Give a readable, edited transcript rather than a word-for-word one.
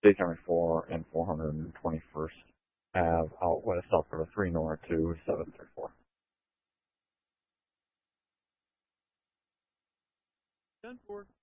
State County 4 and 421st Ave out west, South Dakota 3 North 2734. 10-4.